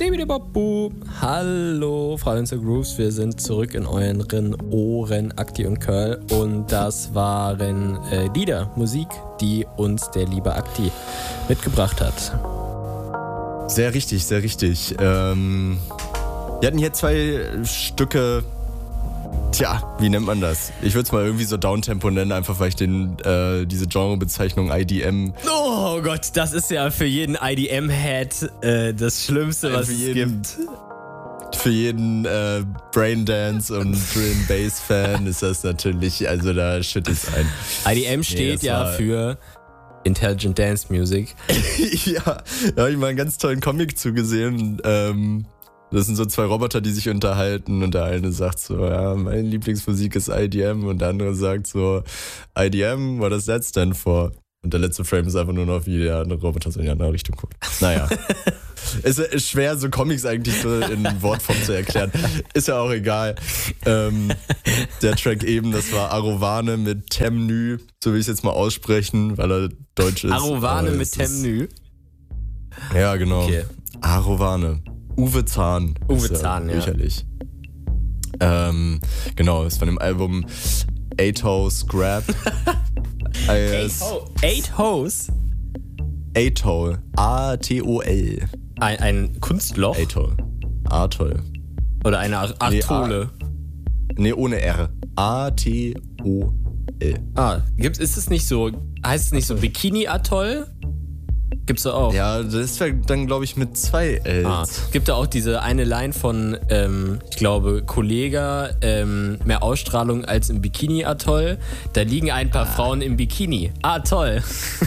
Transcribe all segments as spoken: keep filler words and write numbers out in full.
Dibidibobu. Hallo, Freunde der Grooves, wir sind zurück in euren Ohren, Akti und Curl. Und das waren äh, Lieder, Musik, die uns der liebe Akti mitgebracht hat. Sehr richtig, sehr richtig. Ähm, wir hatten hier zwei Stücke. Tja, wie nennt man das? Ich würde es mal irgendwie so Downtempo nennen, einfach weil ich den, äh, diese Genrebezeichnung I D M... Oh Gott, das ist ja für jeden I D M-Head äh, das Schlimmste, was es jeden, gibt. Für jeden äh, Braindance und Drill and Bass Fan ist das natürlich, also da schüttet es ein. I D M steht nee, ja für Intelligent Dance Music. Ja, da habe ich mal einen ganz tollen Comic zugesehen. Ähm, Das sind so zwei Roboter, die sich unterhalten und der eine sagt so, ja, meine Lieblingsmusik ist I D M und der andere sagt so, I D M, what does that stand for? Und der letzte Frame ist einfach nur noch, wie der andere Roboter so in die andere Richtung guckt. Naja. Es ist schwer, so Comics eigentlich so in Wortform zu erklären. Ist ja auch egal. Ähm, der Track eben, das war Arovane mit Temnü, so will ich es jetzt mal aussprechen, weil er deutsch ist. Arovane mit Temnü? Ja, genau. Okay. Arovane. Uwe Zahn. Uwe Zahn, ja. Sicherlich. Ähm, genau, ist von dem Album Eight Ho Scrap. Eight Ho? Eight Hoes? Eight Ho. A T O L. Ein, ein Kunstloch? Eight Ho. Atoll. Oder eine Atolle? Nee, nee, ohne R. A T O L. Ah, gibt's, ist es nicht so, heißt es nicht so Bikini-Atoll? Gibt's da auch? Ja, das wäre dann, glaube ich, mit zwei Ls. Ah, gibt da auch diese eine Line von, ähm, ich glaube, Kollega, ähm, mehr Ausstrahlung als im Bikini-Atoll. Da liegen ein paar ah. Frauen im Bikini. Ah, toll.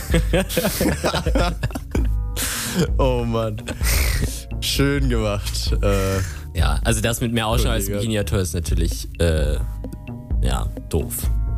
Oh Mann. Schön gemacht. Äh, ja, also das mit mehr Ausstrahlung als im Bikini-Atoll ist natürlich, äh, ja, doof.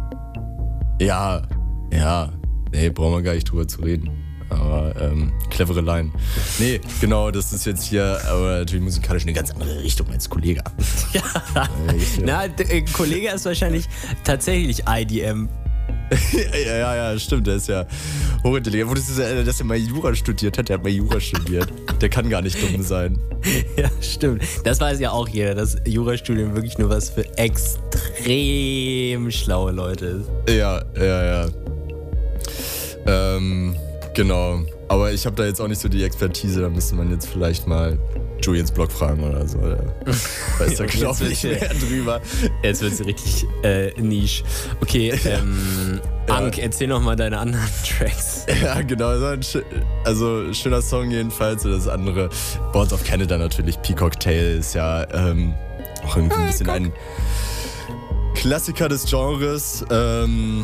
Ja, ja. Nee, brauchen wir gar nicht drüber zu reden. Aber ähm, clevere Line. Nee, genau, das ist jetzt hier aber natürlich musikalisch eine ganz andere Richtung als Kollega. Ja, ich, na, der Kollega ist wahrscheinlich tatsächlich I D M. ja, ja, ja, stimmt, der ist ja hochintelligent. Das ist ja, dass er mal Jura studiert hat, der hat mal Jura studiert. Der kann gar nicht dumm sein. Ja, stimmt. Das weiß ja auch jeder, dass Jurastudium wirklich nur was für extrem schlaue Leute ist. Ja, ja, ja. Ähm... Genau, aber ich habe da jetzt auch nicht so die Expertise, da müsste man jetzt vielleicht mal Julians Blog fragen oder so. Der weiß da glaube ich mehr drüber. Jetzt wird es richtig äh, Niche. Okay, ähm, ja. Ank, erzähl noch mal deine anderen Tracks. Ja, genau, also schöner Song jedenfalls. Und das andere, Boards of Canada natürlich, Peacock Tail ist ja ähm, auch irgendwie ein bisschen ein Klassiker des Genres. Ähm,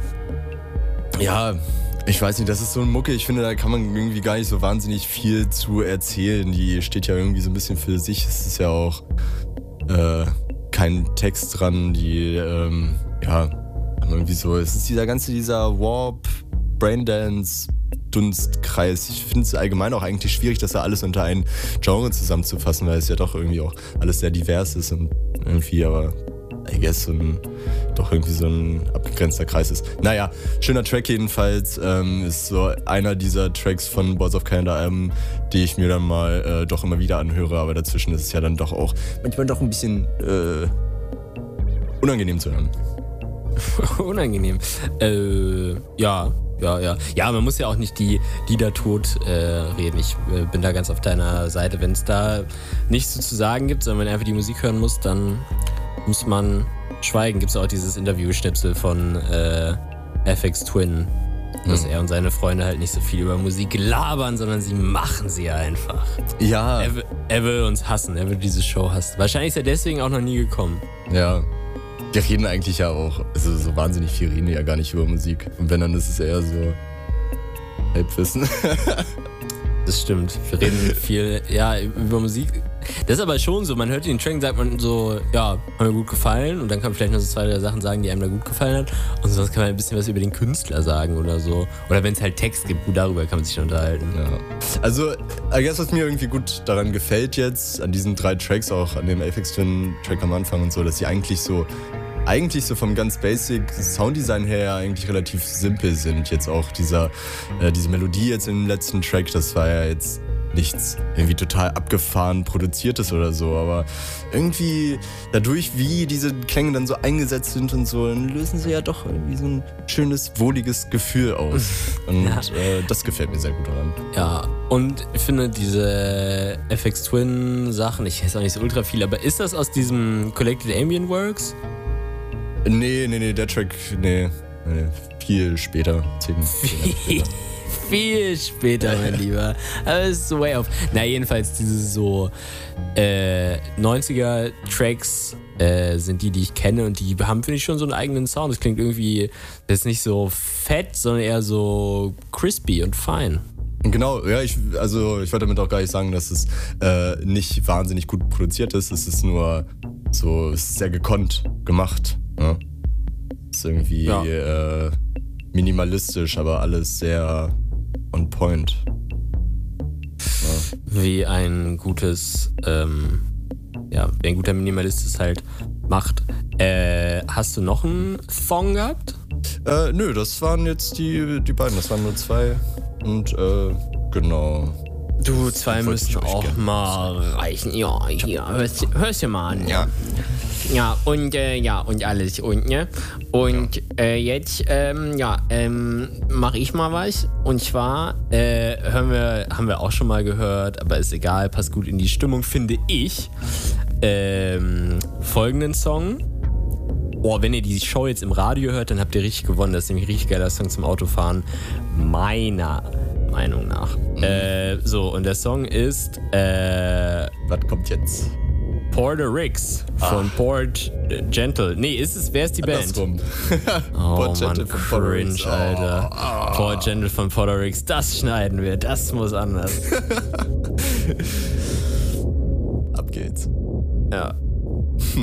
ja, ich weiß nicht, das ist so eine Mucke, ich finde, da kann man irgendwie gar nicht so wahnsinnig viel zu erzählen. Die steht ja irgendwie so ein bisschen für sich. Es ist ja auch äh, kein Text dran, die, ähm, ja, irgendwie so. Es ist dieser ganze, dieser Warp, Braindance, Dunstkreis. Ich finde es allgemein auch eigentlich schwierig, das da alles unter ein Genre zusammenzufassen, weil es ja doch irgendwie auch alles sehr divers ist und irgendwie, aber I guess so ein, doch irgendwie so ein abgegrenzter Kreis ist. Naja, schöner Track jedenfalls. Ähm, ist so einer dieser Tracks von Boards of Canada, ähm, die ich mir dann mal äh, doch immer wieder anhöre, aber dazwischen ist es ja dann doch auch manchmal doch ein bisschen äh, unangenehm zu hören. Unangenehm? Äh, ja. Ja, ja. Ja, man muss ja auch nicht die Lieder tot äh, reden. Ich äh, bin da ganz auf deiner Seite. Wenn es da nichts so zu sagen gibt, sondern man einfach die Musik hören muss, dann muss man schweigen. Gibt es auch dieses Interview-Schnipsel von äh, F X Twin, dass mhm. er und seine Freunde halt nicht so viel über Musik labern, sondern sie machen sie einfach. Ja. Er, er will uns hassen, er will diese Show hassen. Wahrscheinlich ist er deswegen auch noch nie gekommen. Ja. Wir reden eigentlich ja auch, also so wahnsinnig viel reden wir ja gar nicht über Musik. Und wenn, dann ist es eher so Halbwissen. Das stimmt. Wir reden viel, ja, über Musik. Das ist aber schon so, man hört den Track und sagt man so, ja, hat mir gut gefallen. Und dann kann man vielleicht noch so zwei, drei Sachen sagen, die einem da gut gefallen hat. Und sonst kann man ein bisschen was über den Künstler sagen oder so. Oder wenn es halt Text gibt, gut, darüber kann man sich unterhalten. Ja. Also, I guess, was mir irgendwie gut daran gefällt jetzt, an diesen drei Tracks, auch an dem F X Twin Track am Anfang und so, dass sie eigentlich so eigentlich so vom ganz basic Sounddesign her eigentlich relativ simpel sind. Jetzt auch dieser, äh, diese Melodie jetzt im letzten Track, das war ja jetzt nichts irgendwie total abgefahren produziertes oder so, aber irgendwie dadurch, wie diese Klänge dann so eingesetzt sind und so, dann lösen sie ja doch irgendwie so ein schönes, wohliges Gefühl aus. Und Ja. äh, das gefällt mir sehr gut daran. Ja, und ich finde diese F X Twin Sachen, ich weiß auch nicht so ultra viel, aber ist das aus diesem Collected Ambient Works? Nee, nee, nee, der Track, nee, nee viel später. Zehn, zehn Jahre später. Viel später, mein Lieber. Aber es ist so way off. Na, jedenfalls diese so äh, neunziger Tracks äh, sind die, die ich kenne und die haben, finde ich, schon so einen eigenen Sound. Das klingt irgendwie, das ist nicht so fett, sondern eher so crispy und fein. Genau, ja, ich, also ich wollte damit auch gar nicht sagen, dass es äh, nicht wahnsinnig gut produziert ist. Es ist nur so, es ist sehr gekonnt gemacht. Ne? Es ist irgendwie Ja. äh, minimalistisch, aber alles sehr on point. Ja. Wie ein gutes, ähm, ja, wie ein guter Minimalist es halt macht. Äh, hast du noch einen Song gehabt? Äh, nö, das waren jetzt die, die beiden, das waren nur zwei. Und äh, genau. Du, zwei Wollte müssen ich euch auch gerne mal reichen. Ja, hier, hörst, hörst du mal an. Ja. Ja, und äh, ja, und alles. Und, ne? Und äh, jetzt, ähm, ja, ähm, mache ich mal was. Und zwar, äh, hören wir, haben wir auch schon mal gehört, aber ist egal, passt gut in die Stimmung, finde ich. Ähm, folgenden Song. Oh, wenn ihr die Show jetzt im Radio hört, dann habt ihr richtig gewonnen. Das ist nämlich ein richtig geiler Song zum Autofahren. Meiner Meinung nach. Mhm. Äh, so, und der Song ist äh, Was kommt jetzt? Porter Ricks von Ah. Port äh, Gentle. Nee, ist es, wer ist die Band? Andersrum. Oh Port Mann, Gentle von Porter cringe, Ricks. Alter. Oh. Port Gentle von Porter Ricks, das schneiden wir, das muss anders. Ab geht's. Ja.